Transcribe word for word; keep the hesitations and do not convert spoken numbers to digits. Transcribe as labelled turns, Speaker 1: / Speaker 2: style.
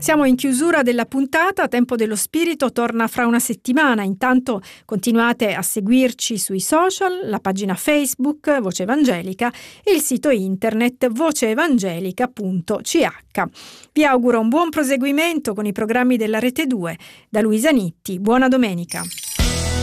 Speaker 1: Siamo in chiusura della puntata, Tempo dello Spirito torna fra una settimana. Intanto continuate a seguirci sui social, la pagina Facebook Voce Evangelica e il sito internet voceevangelica punto c h. Vi auguro un buon proseguimento con i programmi della Rete due. Da Luisa Nitti, buona domenica.